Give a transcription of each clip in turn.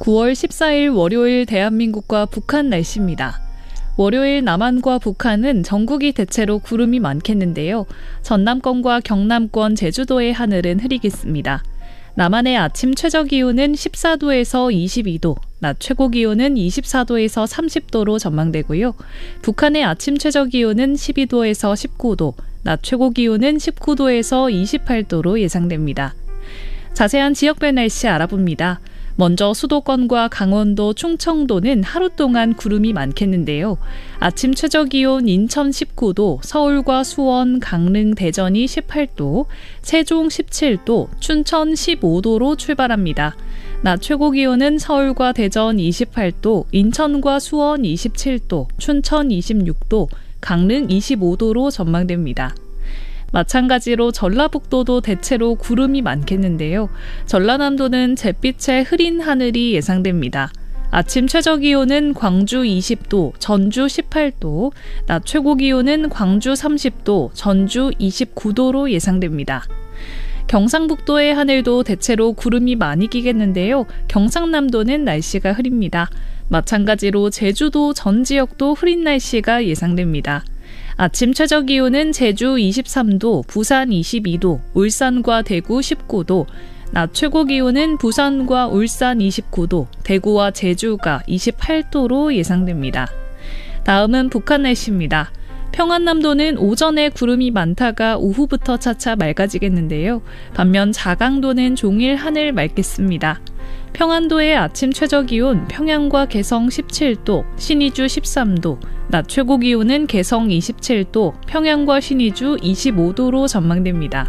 9월 14일 월요일 대한민국과 북한 날씨입니다. 월요일 남한과 북한은 전국이 대체로 구름이 많겠는데요. 전남권과 경남권, 제주도의 하늘은 흐리겠습니다. 남한의 아침 최저기온은 14도에서 22도, 낮 최고기온은 24도에서 30도로 전망되고요. 북한의 아침 최저기온은 12도에서 19도, 낮 최고기온은 19도에서 28도로 예상됩니다. 자세한 지역별 날씨 알아봅니다. 먼저 수도권과 강원도, 충청도는 하루 동안 구름이 많겠는데요. 아침 최저기온 인천 19도, 서울과 수원, 강릉, 대전이 18도, 세종 17도, 춘천 15도로 출발합니다. 낮 최고기온은 서울과 대전 28도, 인천과 수원 27도, 춘천 26도, 강릉 25도로 전망됩니다. 마찬가지로 전라북도도 대체로 구름이 많겠는데요. 전라남도는 잿빛의 흐린 하늘이 예상됩니다. 아침 최저기온은 광주 20도, 전주 18도, 낮 최고기온은 광주 30도, 전주 29도로 예상됩니다. 경상북도의 하늘도 대체로 구름이 많이 끼겠는데요. 경상남도는 날씨가 흐립니다. 마찬가지로 제주도 전 지역도 흐린 날씨가 예상됩니다. 아침 최저기온은 제주 23도, 부산 22도, 울산과 대구 19도, 낮 최고기온은 부산과 울산 29도, 대구와 제주가 28도로 예상됩니다. 다음은 북한 날씨입니다. 평안남도는 오전에 구름이 많다가 오후부터 차차 맑아지겠는데요. 반면 자강도는 종일 하늘 맑겠습니다. 평안도의 아침 최저기온 평양과 개성 17도, 신의주 13도, 낮 최고기온은 개성 27도, 평양과 신의주 25도로 전망됩니다.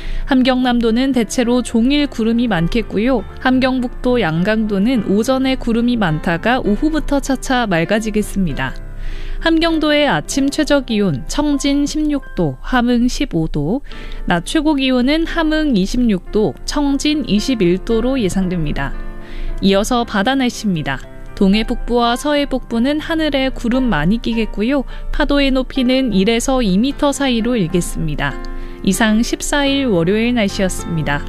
함경남도는 대체로 종일 구름이 많겠고요. 함경북도 양강도는 오전에 구름이 많다가 오후부터 차차 맑아지겠습니다. 함경도의 아침 최저기온 청진 16도, 함흥 15도, 낮 최고기온은 함흥 26도, 청진 21도로 예상됩니다. 이어서 바다 날씨입니다. 동해 북부와 서해 북부는 하늘에 구름 많이 끼겠고요. 파도의 높이는 1에서 2m 사이로 일겠습니다. 이상 14일 월요일 날씨였습니다.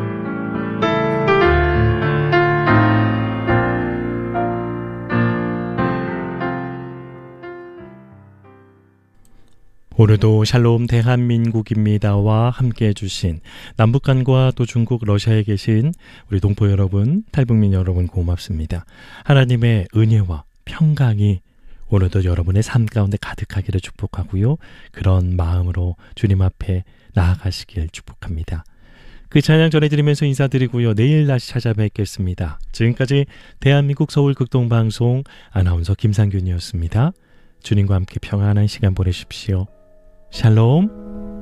오늘도 샬롬 대한민국입니다와 함께해 주신 남북한과 또 중국, 러시아에 계신 우리 동포 여러분, 탈북민 여러분 고맙습니다. 하나님의 은혜와 평강이 오늘도 여러분의 삶 가운데 가득하기를 축복하고요. 그런 마음으로 주님 앞에 나아가시길 축복합니다. 그 찬양 전해드리면서 인사드리고요. 내일 다시 찾아뵙겠습니다. 지금까지 대한민국 서울 극동방송 아나운서 김상균이었습니다. 주님과 함께 평안한 시간 보내십시오. 샬롬.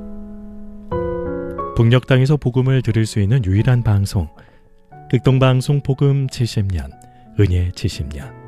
북녘 땅에서 복음을 들을 수 있는 유일한 방송, 극동방송 복음 70년, 은혜 70년.